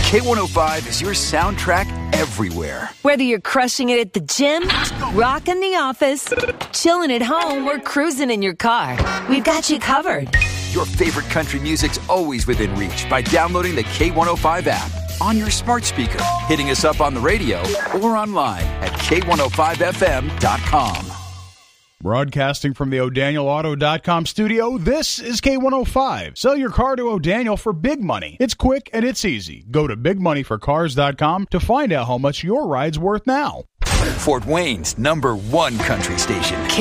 K105 is your soundtrack everywhere. Whether you're crushing it at the gym, rocking the office, chilling at home, or cruising in your car, we've got you covered. Your favorite country music's always within reach by downloading the K105 app on your smart speaker, hitting us up on the radio, or online at K105FM.com. Broadcasting from the O'DanielAuto.com studio, this is K105. Sell your car to O'Daniel for big money. It's quick and it's easy. Go to bigmoneyforcars.com to find out how much your ride's worth now. Fort Wayne's #1 country station.